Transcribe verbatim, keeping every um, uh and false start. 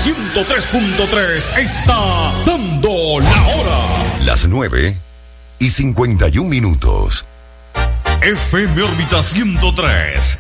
ciento tres punto tres está dando la hora. Las nueve y cincuenta y un minutos. F M órbita ciento tres